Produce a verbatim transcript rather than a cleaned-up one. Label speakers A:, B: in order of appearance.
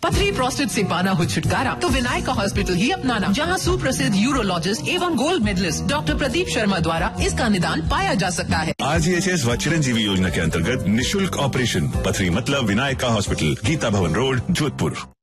A: पथरी प्रोस्टेट से पाना हो छुटकारा तो विनायका हॉस्पिटल ही अपनाना, जहां सुप्रसिद्ध यूरोलॉजिस्ट एवं gold medallist doctor Pradeep Sharma द्वारा इसका निदान पाया जा सकता है।
B: आरजीएचएस व चिरंजीवी योजना के अंतर्गत निशुल्क ऑपरेशन। पथरी मतलब विनायका हॉस्पिटल, गीता भवन रोड, जोधपुर।